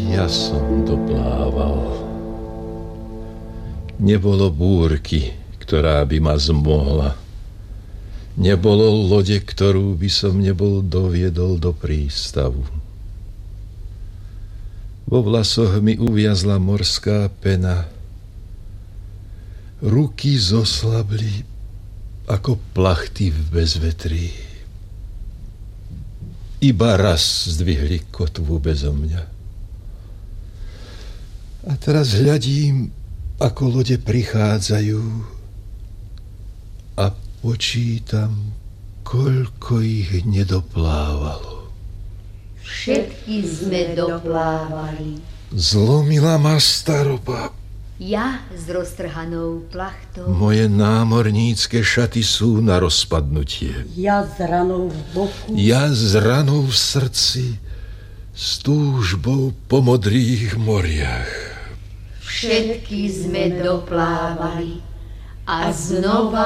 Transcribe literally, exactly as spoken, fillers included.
ja som doplával. Nebolo búrky, ktorá by ma zmohla. Nebolo lode, ktorú by som nebol doviedol do prístavu. Vo vlasoch mi uviazla morská pena. Ruky zoslabli ako plachty v bezvetrí. Iba raz zdvihli kotvu bezo mňa. A teraz hľadím, ako lode prichádzajú a počítam, koľko ich nedoplávalo. Všetky sme doplávali. Zlomila ma staroba. Ja s roztrhanou plachtou. Moje námornícke šaty sú na rozpadnutie. Ja s ranou v boku. Ja s ranou v srdci, s túžbou po modrých moriach. Všetky sme doplávali a znova